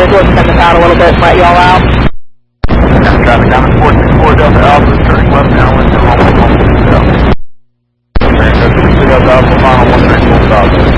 We'll go extend this out a little bit and let y'all out. Traffic down at 464 Delta Alpha, turning left now into Alpha 160. Alpha, final 134 south.